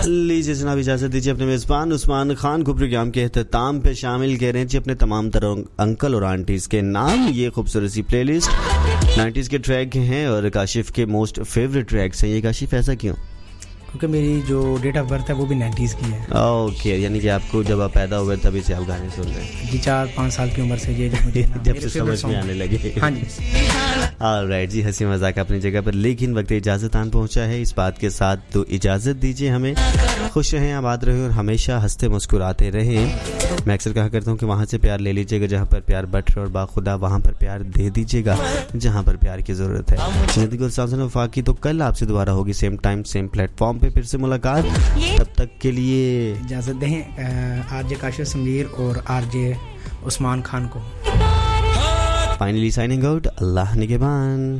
लीजिए जनाब, इजाज़त दीजिए अपने मेज़बान उस्मान खान को प्रोग्राम के अख्ताम पे शामिल कह रहे हैं जी अपने तमाम तरह अंकल और आंटीज़ के नाम। ये खूबसूरत सी प्लेलिस्ट 90s के ट्रैक हैं और काशिफ के मोस्ट फेवरेट ट्रैक्स हैं। ये काशिफ ऐसा क्यों? क्योंकि मेरी जो डेट ऑफ बर्थ है वो भी 90s की है। ओके, यानी कि आपको जब आप पैदा हुए तभी से आप गाने सुन रहे हैं जी? 4-5 साल की उम्र से ये जब से समझ में आने लगे। हाँ जी। ऑलराइट जी, हंसी मजाक अपनी जगह पर, लेकिन वक्त इजाज़त आन पहुंचा है। इस बात के साथ तो इजाज़त दीजिए हमें। खुश रहें, आबाद रहें और हमेशा हंसते मुस्कुराते रहें। मैं अक्सर कहा करता हूँ कि वहाँ से प्यार ले लीजिएगा जहाँ पर प्यार बट रहा, और बाखुदा वहाँ पर प्यार दे दीजिएगा जहाँ पर प्यार की ज़रूरत है। ज़िंदगी गुलसान वफाकी तो कल आपसे दोबारा होगी सेम टाइम सेम प्लेटफॉर्म पे फिर से मुलाकात। तब तक के लिए इजाज़त दें आरजे काशिफ समीर और आरजे उस्मान खान को। फाइनली साइनिंग आउट, अल्लाह निगहबान।